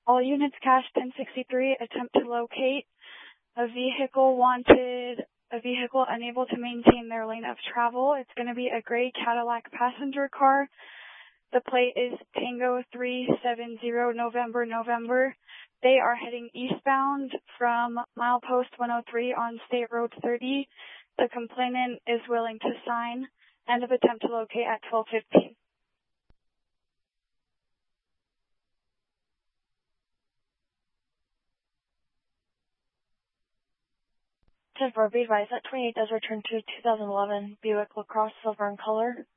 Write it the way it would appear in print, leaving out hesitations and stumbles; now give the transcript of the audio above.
All units cache 1063, attempt to locate a vehicle wanted, a vehicle unable to maintain their lane of travel. It's going to be a gray Cadillac passenger car. The plate is Tango 370 November. They are heading eastbound from milepost 103 on State Road 30. The complainant is willing to sign. End of attempt to locate at 12:15. 10-4, be advised that 28 does return to 2011 Buick LaCrosse silver in color.